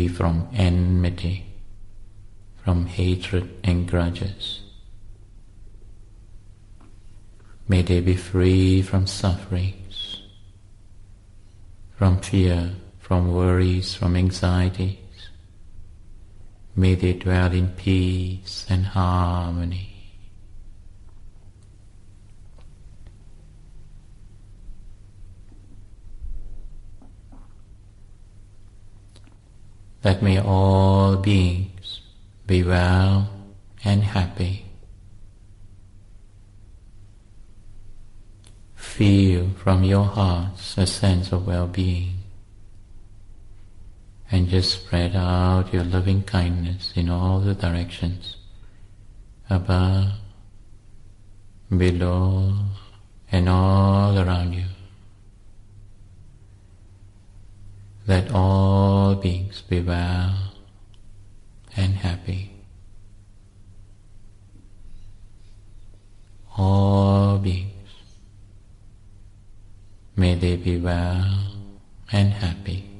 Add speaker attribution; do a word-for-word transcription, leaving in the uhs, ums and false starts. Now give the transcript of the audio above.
Speaker 1: from enmity, from hatred and grudges. May they be free from sufferings, from fear, from worries, from anxieties. May they dwell in peace and harmony. That may all beings be well and happy. Feel from your hearts a sense of well-being, and just spread out your loving kindness in all the directions, above, below, and all around you. Let all beings be well and happy. All beings, may they be well and happy.